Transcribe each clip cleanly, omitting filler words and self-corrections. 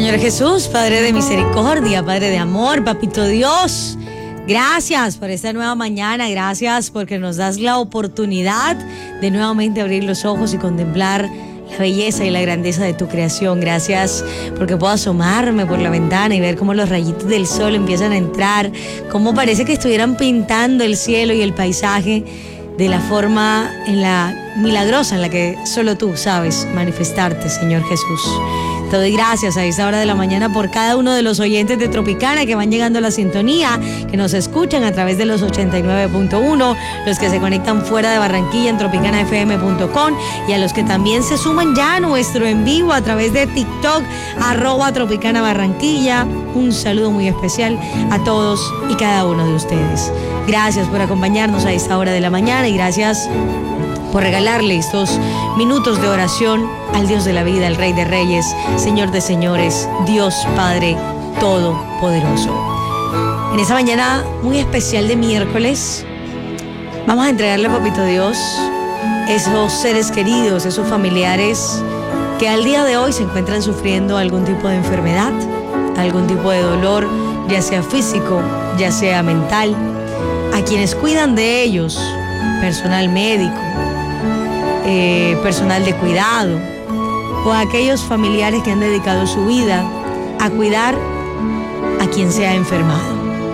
Señor Jesús, Padre de misericordia, Padre de amor, Papito Dios, gracias por esta nueva mañana, gracias porque nos das la oportunidad de nuevamente abrir los ojos y contemplar la belleza y la grandeza de tu creación. Gracias porque puedo asomarme por la ventana y ver cómo los rayitos del sol empiezan a entrar, cómo parece que estuvieran pintando el cielo y el paisaje de la forma milagrosa en la que solo tú sabes manifestarte, Señor Jesús. Te doy gracias a esta hora de la mañana por cada uno de los oyentes de Tropicana que van llegando a la sintonía, que nos escuchan a través de los 89.1, los que se conectan fuera de Barranquilla en tropicanafm.com y a los que también se suman ya a nuestro en vivo a través de TikTok, @tropicanabarranquilla. Un saludo muy especial a todos y cada uno de ustedes. Gracias por acompañarnos a esta hora de la mañana y gracias por regalarle estos minutos de oración al Dios de la vida, al Rey de Reyes, Señor de Señores, Dios Padre Todopoderoso. En esta mañana muy especial de miércoles, vamos a entregarle a Papito Dios esos seres queridos, esos familiares que al día de hoy se encuentran sufriendo algún tipo de enfermedad, algún tipo de dolor, ya sea físico, ya sea mental, a quienes cuidan de ellos, personal médico, personal de cuidado o a aquellos familiares que han dedicado su vida a cuidar a quien se ha enfermado.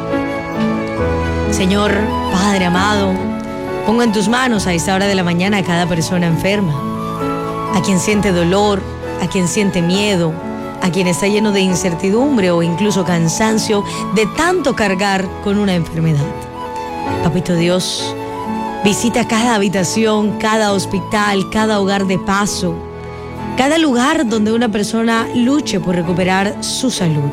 Señor Padre amado, pongo en tus manos a esta hora de la mañana a cada persona enferma, a quien siente dolor, a quien siente miedo, a quien está lleno de incertidumbre o incluso cansancio de tanto cargar con una enfermedad. Papito Dios, visita cada habitación, cada hospital, cada hogar de paso, cada lugar donde una persona luche por recuperar su salud.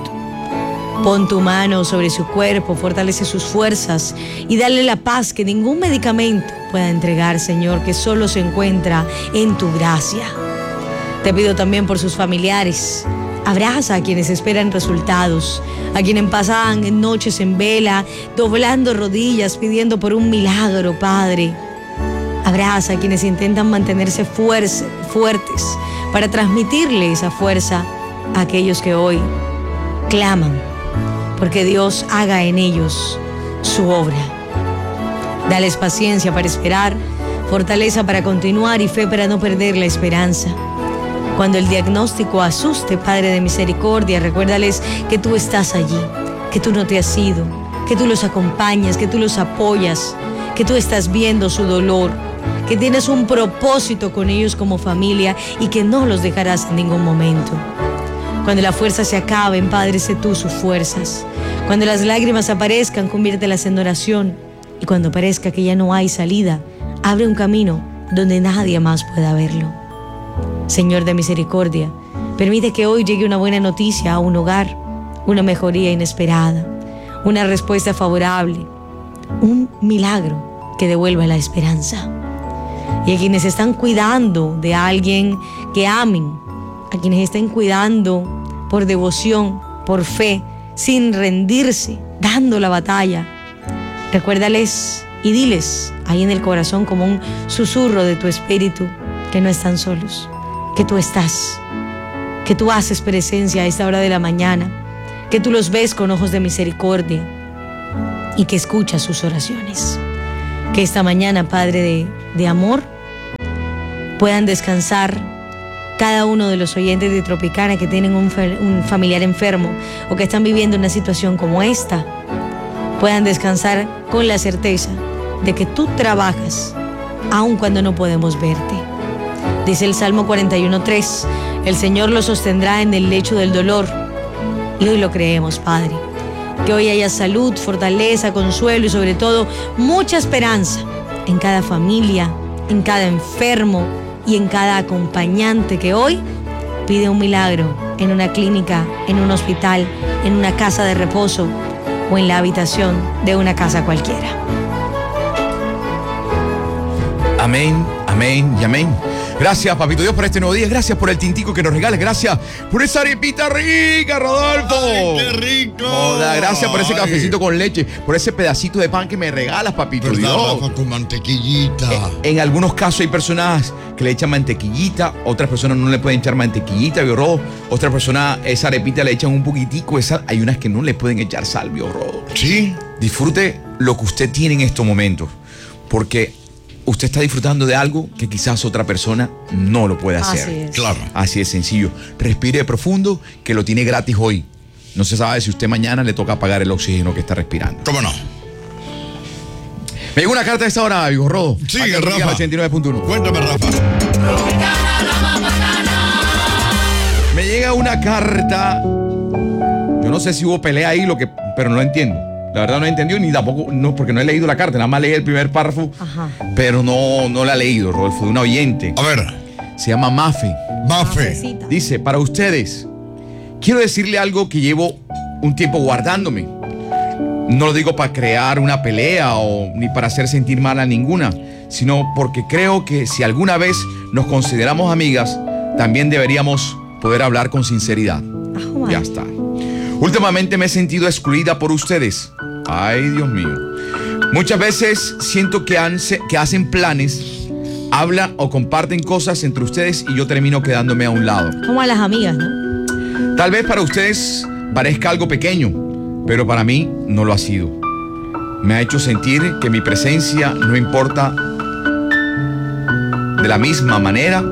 Pon tu mano sobre su cuerpo, fortalece sus fuerzas y dale la paz que ningún medicamento pueda entregar, Señor, que solo se encuentra en tu gracia. Te pido también por sus familiares. Abraza a quienes esperan resultados, a quienes pasan noches en vela, doblando rodillas, pidiendo por un milagro, Padre. Abraza a quienes intentan mantenerse fuertes para transmitirle esa fuerza a aquellos que hoy claman porque Dios haga en ellos su obra. Dales paciencia para esperar, fortaleza para continuar y fe para no perder la esperanza. Cuando el diagnóstico asuste, Padre de misericordia, recuérdales que tú estás allí, que tú no te has ido, que tú los acompañas, que tú los apoyas, que tú estás viendo su dolor, que tienes un propósito con ellos como familia y que no los dejarás en ningún momento. Cuando las fuerzas se acaben, Padre, sé tú sus fuerzas. Cuando las lágrimas aparezcan, conviértelas en oración. Y cuando parezca que ya no hay salida, abre un camino donde nadie más pueda verlo. Señor de misericordia, permite que hoy llegue una buena noticia a un hogar, una mejoría inesperada, una respuesta favorable, un milagro que devuelva la esperanza. Y a quienes están cuidando de alguien que amen, a quienes estén cuidando por devoción, por fe, sin rendirse, dando la batalla, recuérdales y diles ahí en el corazón como un susurro de tu espíritu que no están solos, que tú estás, que tú haces presencia a esta hora de la mañana, que tú los ves con ojos de misericordia y que escuchas sus oraciones. Que esta mañana, Padre de amor, puedan descansar cada uno de los oyentes de Tropicana que tienen un familiar enfermo o que están viviendo una situación como esta, puedan descansar con la certeza de que tú trabajas aun cuando no podemos verte. Dice el Salmo 41:3, el Señor lo sostendrá en el lecho del dolor. Y hoy lo creemos, Padre. Que hoy haya salud, fortaleza, consuelo y sobre todo mucha esperanza en cada familia, en cada enfermo y en cada acompañante que hoy pide un milagro en una clínica, en un hospital, en una casa de reposo o en la habitación de una casa cualquiera. Amén, amén y amén. Gracias, papito Dios, por este nuevo día. Gracias por el tintico que nos regales. Gracias por esa arepita rica, Rodolfo. ¡Ay, qué rico! Joda, gracias por ese cafecito con leche, por ese pedacito de pan que me regalas, papito Dios. Rafa, con mantequillita. En algunos casos hay personas que le echan mantequillita, otras personas no le pueden echar mantequillita, vio Rodo. Otras personas esa arepita le echan un poquitico de sal. Hay unas que no le pueden echar sal, vio Rodo. Sí. Disfrute lo que usted tiene en estos momentos, porque usted está disfrutando de algo que quizás otra persona no lo puede hacer. Así es. Claro. Así de sencillo. Respire profundo, que lo tiene gratis hoy. No se sabe si usted mañana le toca pagar el oxígeno que está respirando. ¿Cómo no? Me llegó una carta de esta hora, Vigo Rodo. Sí, Aquí al Rafa. 89.1. Cuéntame, Rafa. Me llega una carta. Yo no sé si hubo pelea ahí, pero no entiendo. La verdad no he entendido ni tampoco, no, porque no he leído la carta, nada más leí el primer párrafo, pero no la he leído, Rodolfo, de un oyente. A ver. Se llama Mafe. Mafe. Dice, para ustedes, quiero decirle algo que llevo un tiempo guardándome. No lo digo para crear una pelea ni para hacer sentir mal a ninguna, sino porque creo que si alguna vez nos consideramos amigas, también deberíamos poder hablar con sinceridad. Ya está. Últimamente me he sentido excluida por ustedes. Ay, Dios mío. Muchas veces siento que hacen planes, hablan o comparten cosas entre ustedes y yo termino quedándome a un lado. Como a las amigas, ¿no? Tal vez para ustedes parezca algo pequeño, pero para mí no lo ha sido. Me ha hecho sentir que mi presencia no importa de la misma manera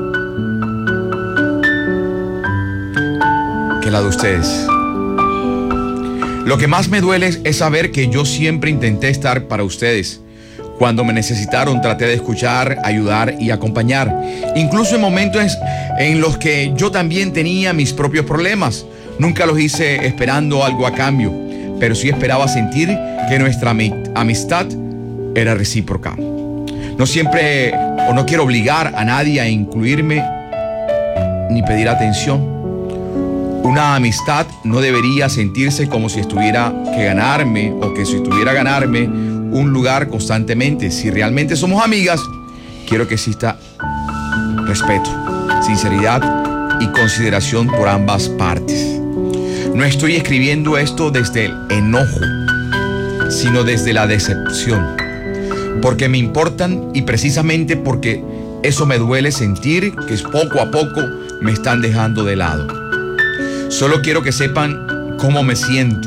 que la de ustedes. Lo que más me duele es saber que yo siempre intenté estar para ustedes. Cuando me necesitaron traté de escuchar, ayudar y acompañar. Incluso en momentos en los que yo también tenía mis propios problemas. Nunca los hice esperando algo a cambio, pero sí esperaba sentir que nuestra amistad era recíproca. No siempre o no quiero obligar a nadie a incluirme ni pedir atención. Una amistad no debería sentirse como si estuviera que ganarme o que si estuviera ganarme un lugar constantemente. Si realmente somos amigas, quiero que exista respeto, sinceridad y consideración por ambas partes. No estoy escribiendo esto desde el enojo, sino desde la decepción, porque me importan y precisamente porque eso me duele sentir que poco a poco me están dejando de lado. Solo quiero que sepan cómo me siento.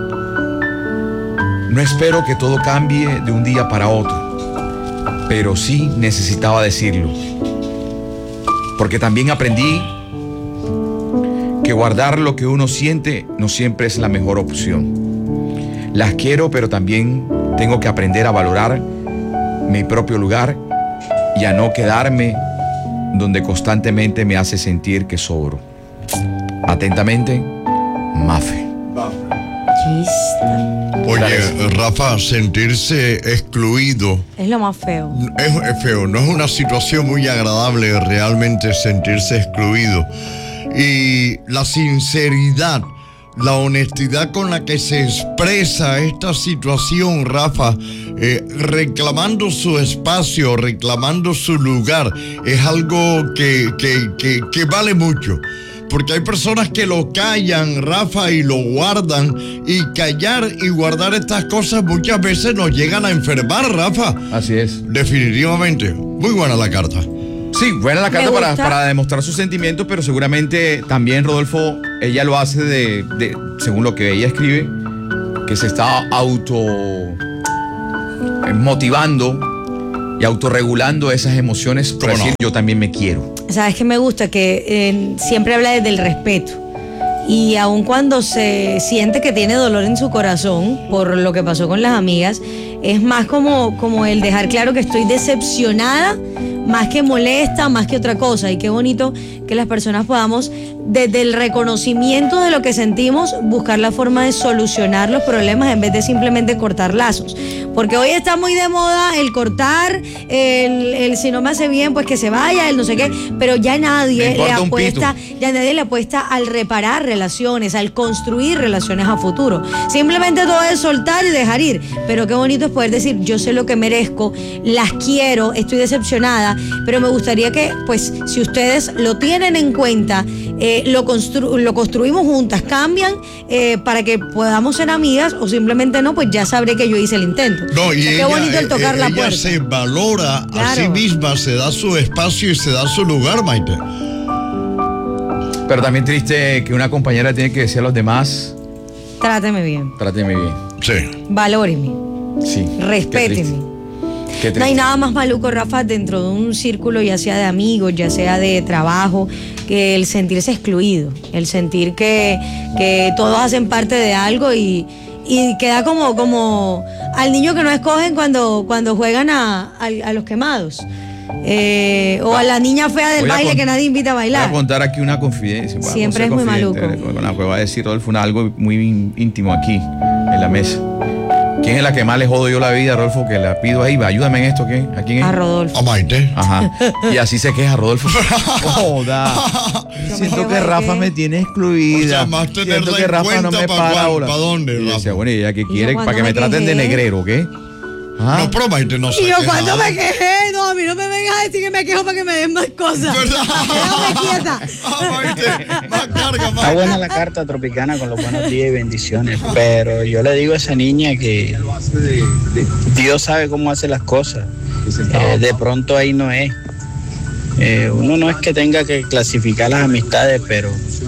No espero que todo cambie de un día para otro, pero sí necesitaba decirlo, porque también aprendí que guardar lo que uno siente no siempre es la mejor opción. Las quiero, pero también tengo que aprender a valorar mi propio lugar y a no quedarme donde constantemente me hace sentir que sobro. Atentamente, Mafe. Oye, Rafa, sentirse excluido es lo más feo. Es feo, no es una situación muy agradable realmente sentirse excluido. Y la sinceridad, la honestidad con la que se expresa esta situación, Rafa, reclamando su espacio, reclamando su lugar, es algo que vale mucho. Porque hay personas que lo callan, Rafa, y lo guardan. Y callar y guardar estas cosas muchas veces nos llegan a enfermar, Rafa. Así es. Definitivamente. Muy buena la carta. Sí, buena la carta para demostrar sus sentimientos, pero seguramente también, Rodolfo, ella lo hace según lo que ella escribe, que se está motivando y autorregulando esas emociones para decir yo también me quiero. Sabes que me gusta que siempre habla desde el respeto, y aun cuando se siente que tiene dolor en su corazón por lo que pasó con las amigas, es más como el dejar claro que estoy decepcionada, más que molesta, más que otra cosa. Y qué bonito que las personas podamos, desde el reconocimiento de lo que sentimos, buscar la forma de solucionar los problemas en vez de simplemente cortar lazos. Porque hoy está muy de moda el cortar, el si no me hace bien, pues que se vaya, el no sé qué, pero ya nadie le apuesta al reparar relaciones, al construir relaciones a futuro. Simplemente todo es soltar y dejar ir. Pero qué bonito es poder decir, yo sé lo que merezco, las quiero, estoy decepcionada, pero me gustaría que, pues, si ustedes lo tienen en cuenta, lo construimos juntas, cambian para que podamos ser amigas, o simplemente no, pues ya sabré que yo hice el intento. No, y qué bonito el tocar la puerta. Ella se valora a sí misma, se da su espacio y se da su lugar, Maite. Pero también triste que una compañera tiene que decir a los demás: tráteme bien. Tráteme bien. Sí. Valóreme. Sí. Respéteme. Qué triste. No hay nada más maluco, Rafa, dentro de un círculo, ya sea de amigos, ya sea de trabajo, que el sentirse excluido, el sentir que todos hacen parte de algo y queda como al niño que no escogen cuando juegan a los quemados. O a la niña fea del baile que nadie invita a bailar. Voy a contar aquí una confidencia. Siempre es muy maluco. Voy a decir, Rodolfo, algo muy íntimo aquí, en la mesa. ¿Quién es la que más le jodo yo la vida, Rodolfo? Que la pido ahí, ayúdame en esto, ¿qué? ¿A quién es? A Rodolfo. A Maite. Ajá. Y así se queja Rodolfo. Joda. Siento que Rafa me tiene excluida. O sea, más tenerla Siento que en Rafa no cuenta me para ahora. ¿Para dónde, Y Rafa? decía, bueno, ¿y ella qué quiere? yo Para que me traten de negrero, ¿qué? Ajá. No, pero Maite no se Y yo queja. cuando me quejé, no, a mí no me vengas a decir que me quejo para que me den más cosas. ¿Verdad? Déjame quieta. Maite, más carga, Está Maite. buena la carta tropicana con los buenos días y bendiciones, pero yo le digo a esa niña que Dios sabe cómo hace las cosas. De pronto ahí no es. Uno no es que tenga que clasificar las amistades, pero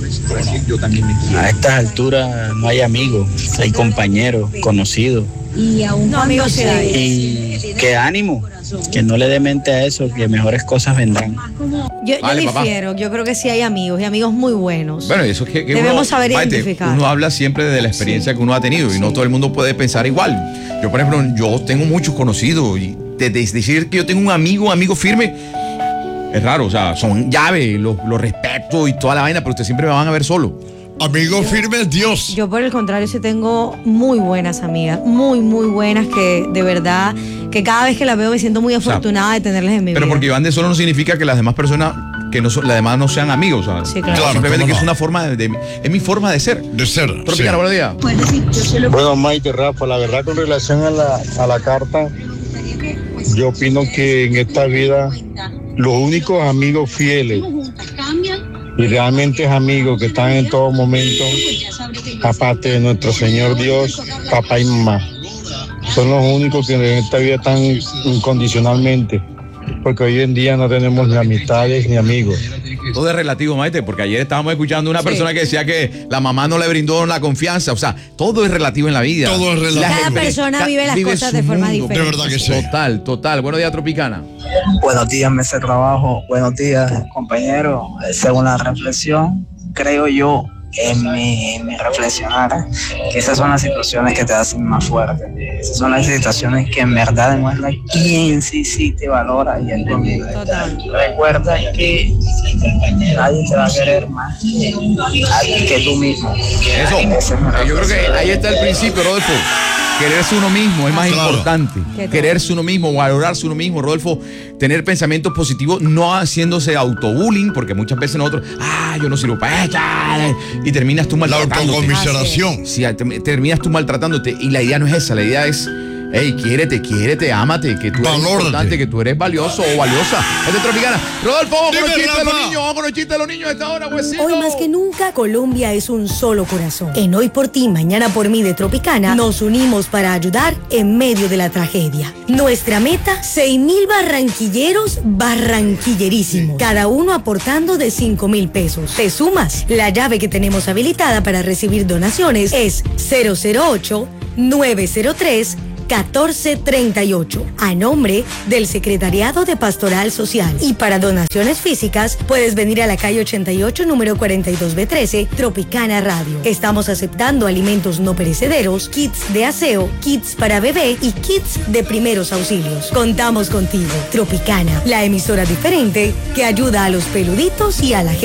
a estas alturas no hay amigos, hay compañeros, conocidos. No, amigos, sí. Y que ánimo, que no le dé mente a eso, que mejores cosas vendrán. Yo Vale, difiero, yo creo que sí hay amigos y amigos muy buenos. Bueno, eso es que debemos uno, saber Maite, identificar. uno habla siempre de la experiencia que uno ha tenido y no todo el mundo puede pensar igual. Yo, por ejemplo, yo tengo muchos conocidos y decir que yo tengo un amigo firme es raro. O sea, son llaves, los respeto y toda la vaina, pero ustedes siempre me van a ver solo. Amigo firme es Dios. Yo por el contrario sí tengo muy buenas amigas, muy buenas, que de verdad, que cada vez que las veo me siento muy afortunada de tenerlas en mi vida. Pero porque yo ande solo no significa que las demás personas, que no son, las demás no sean amigos. ¿Sabes? Sí, claro. Simplemente ¿cómo que no? es una forma es mi forma de ser. De ser. Tropicana, buenos días. Bueno, Maite, Rafa, la verdad con relación a la carta, yo opino que en esta vida los únicos amigos fieles y realmente amigos que están en todo momento, aparte de nuestro Señor Dios, papá y mamá, son los únicos que en esta vida están incondicionalmente, porque hoy en día no tenemos ni amistades ni amigos. Todo es relativo, Maite, porque ayer estábamos escuchando una Sí. persona que decía que la mamá no le brindó la confianza. O sea, todo es relativo en la vida. Todo es relativo. La Cada gente persona vive las cosas su de forma mundo. diferente. De verdad que sí. Total. Buenos días, Tropicana. Buenos días, mesa de trabajo. Buenos días, compañero. Según la reflexión, creo yo, en mi reflexionar, que esas son las situaciones que te hacen más fuerte. Esas son las situaciones que en verdad demuestran quién sí te valora y en tu vida. Total. Recuerda que nadie te va a querer más que tú mismo. Eso. Esa es mi Yo creo que reflexión. ahí está el principio, Rodolfo. Quererse uno mismo es más Claro. importante. Que todo. Quererse uno mismo, valorarse uno mismo, Rodolfo. Tener pensamientos positivos, no haciéndose autobullying, porque muchas veces nosotros, yo no sirvo para esto, y terminas tú La maltratándote. autocomiseración. Sí, terminas tú maltratándote, y la idea no es esa, la idea es, hey, quiérete, ámate, que tú eres Valórate. importante, que tú eres valioso o valiosa. Es de Tropicana. Rodolfo, vamos con los Dime, chistes de los Rafa. niños, vamos con los chistes de los niños a esta hora, huesito. Hoy más que nunca, Colombia es un solo corazón. En Hoy por ti, mañana por mí de Tropicana, nos unimos para ayudar en medio de la tragedia. Nuestra meta, 6,000 barranquilleros barranquillerísimos. Cada uno aportando de 5,000 pesos. ¿Te sumas? La llave que tenemos habilitada para recibir donaciones es 008-903-1438, a nombre del Secretariado de Pastoral Social. Y para donaciones físicas, puedes venir a la calle 88, número 42B13, Tropicana Radio. Estamos aceptando alimentos no perecederos, kits de aseo, kits para bebé y kits de primeros auxilios. Contamos contigo. Tropicana, la emisora diferente que ayuda a los peluditos y a la gente.